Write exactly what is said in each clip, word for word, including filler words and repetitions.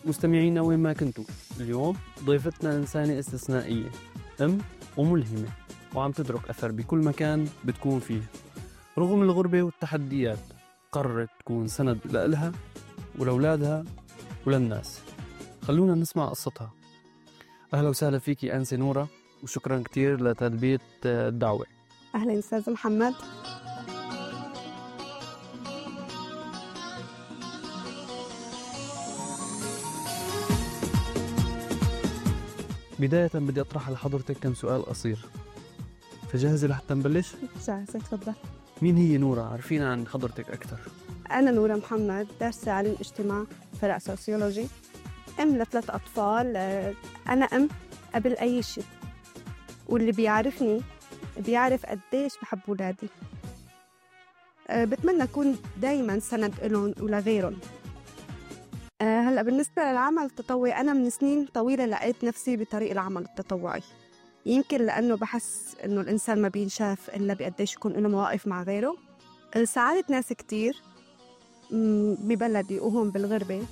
مستمعينا وين ما كنتوا، اليوم ضيفتنا إنسانة استثنائية، أم وملهمة، وعم تترك أثر بكل مكان بتكون فيه. رغم الغربة والتحديات قررت تكون سند لإلها ولأولادها وللناس. خلونا نسمع قصتها. أهلا وسهلا فيكي أنسة نورة، وشكرا كتير لتلبية الدعوة. أهلا أستاذ محمد. بداية بدي أطرح لحضرتك كم سؤال قصير، فجاهزة لحتى نبلش؟ جاهزة، تفضل. مين هي نورة؟ عرفينا عن حضرتك أكثر. أنا نورة محمد، دارسة علم الاجتماع، فرع سوسيولوجي، أم لثلاث أطفال. أنا أم قبل أي شيء، واللي بيعرفني بيعرف قديش بحب أولادي. بتمنى أكون دايماً سند لهم ولغيرهم. هلأ بالنسبة للعمل التطوعي، أنا من سنين طويلة لقيت نفسي بطريق العمل التطوعي، يمكن لأنه بحس إنه الإنسان ما بينشاف إلا بقديش يكون له مواقف مع غيره. ساعدت ناس كتير ببلدي وهم بالغربة.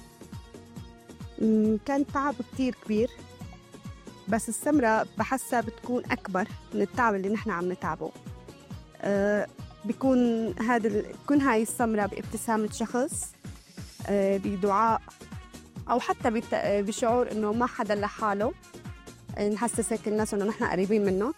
كان تعب كتير كبير، بس الثمرة بحسها بتكون أكبر من التعب اللي نحن عم نتعبه. أه بيكون هذا ال... بيكون هاي الثمرة بابتسامة شخص، أه بدعاء، أو حتى بت... بشعور إنه ما حدا لحاله، نحسسك الناس إنه نحن قريبين منه.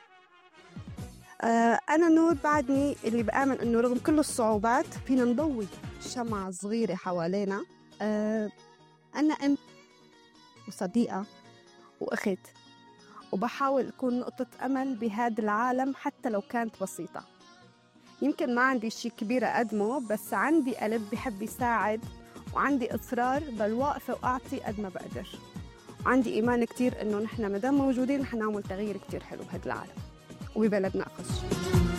أه أنا نور بعدني اللي بآمن إنه رغم كل الصعوبات فينا نضوي شمعة صغيرة حوالينا. أه أنا أم وصديقة وأخت، وبحاول أكون نقطة أمل بهذا العالم حتى لو كانت بسيطة. يمكن ما عندي شيء كبير أقدمه، بس عندي قلب بحب يساعد، وعندي إصرار بل واقفة وأعطي قد ما بقدر. عندي إيمان كتير إنه نحن مدام موجودين نحن نعمل تغيير كتير حلو بهذا العالم وببلدنا أخص.